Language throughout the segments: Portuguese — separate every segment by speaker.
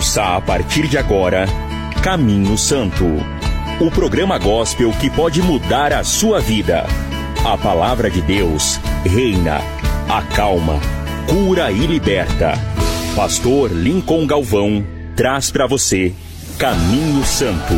Speaker 1: Ouça a partir de agora Caminho Santo, o programa gospel que pode mudar a sua vida. A palavra de Deus reina, acalma, cura e liberta. Pastor Lincoln Galvão traz para você Caminho Santo.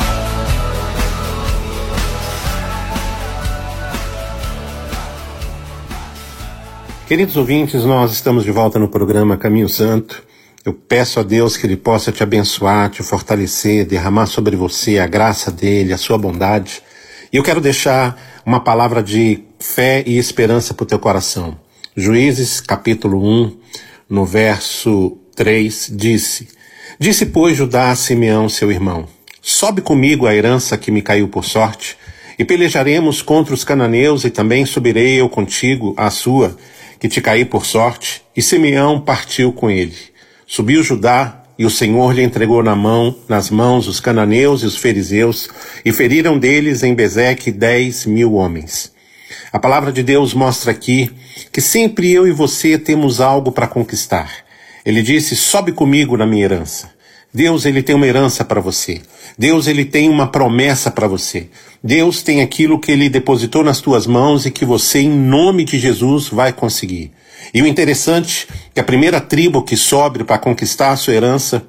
Speaker 2: Queridos ouvintes, nós estamos de volta no programa Caminho Santo. Eu peço a Deus que Ele possa te abençoar, te fortalecer, derramar sobre você a graça dEle, a sua bondade. E eu quero deixar uma palavra de fé e esperança para o teu coração. Juízes, capítulo 1, no verso 3, Disse, pois, Judá a Simeão, seu irmão, sobe comigo a herança que me caiu por sorte, e pelejaremos contra os cananeus, e também subirei eu contigo a sua, que te caí por sorte. E Simeão partiu com ele. Subiu Judá, e o Senhor lhe entregou nas mãos os cananeus e os fariseus, e feriram deles em Bezeque 10.000 homens. A palavra de Deus mostra aqui que sempre eu e você temos algo para conquistar. Ele disse, sobe comigo na minha herança. Deus, Ele tem uma herança para você. Deus, Ele tem uma promessa para você. Deus tem aquilo que Ele depositou nas tuas mãos e que você, em nome de Jesus, vai conseguir. E o interessante é que a primeira tribo que sobe para conquistar a sua herança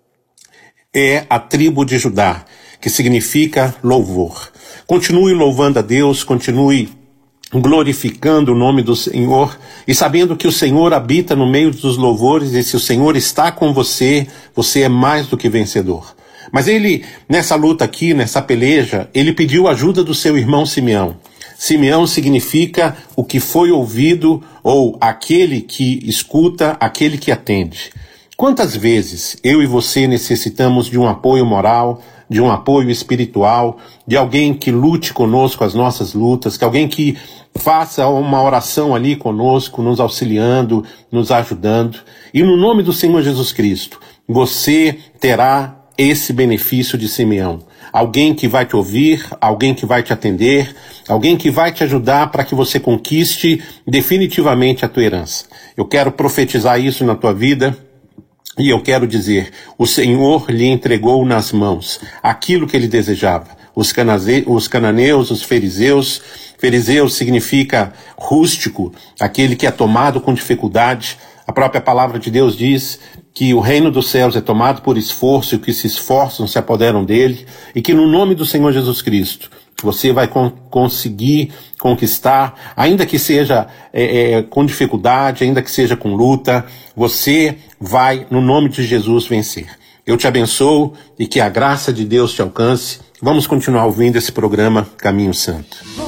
Speaker 2: é a tribo de Judá, que significa louvor. Continue louvando a Deus, continue glorificando o nome do Senhor e sabendo que o Senhor habita no meio dos louvores, e se o Senhor está com você, você é mais do que vencedor. Mas ele, nessa luta aqui, nessa peleja, ele pediu ajuda do seu irmão Simeão. Simeão significa o que foi ouvido, ou aquele que escuta, aquele que atende. Quantas vezes eu e você necessitamos de um apoio moral, de um apoio espiritual, de alguém que lute conosco as nossas lutas, que alguém que faça uma oração ali conosco, nos auxiliando, nos ajudando. E no nome do Senhor Jesus Cristo, você terá esse benefício de Simeão. Alguém que vai te ouvir, alguém que vai te atender, alguém que vai te ajudar para que você conquiste definitivamente a tua herança. Eu quero profetizar isso na tua vida. E eu quero dizer, o Senhor lhe entregou nas mãos aquilo que ele desejava. Os cananeus, os fariseus. Fariseu significa rústico, aquele que é tomado com dificuldade. A própria palavra de Deus diz que o reino dos céus é tomado por esforço, e que se esforçam se apoderam dele, e que no nome do Senhor Jesus Cristo você vai conseguir conquistar, ainda que seja com dificuldade, ainda que seja com luta, você vai, no nome de Jesus, vencer. Eu te abençoo e que a graça de Deus te alcance. Vamos continuar ouvindo esse programa Caminho Santo.